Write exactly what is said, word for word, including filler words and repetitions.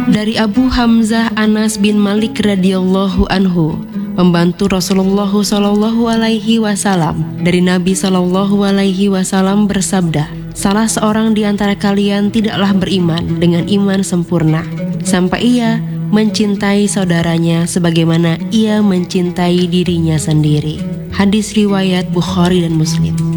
Dari Abu Hamzah Anas bin Malik radhiyallahu anhu, membantu Rasulullah Shallallahu Alaihi Wasallam, dari Nabi Shallallahu Alaihi Wasallam bersabda, salah seorang di antara kalian tidaklah beriman dengan iman sempurna sampai ia mencintai saudaranya sebagaimana ia mencintai dirinya sendiri. Hadis riwayat Bukhari dan Muslim.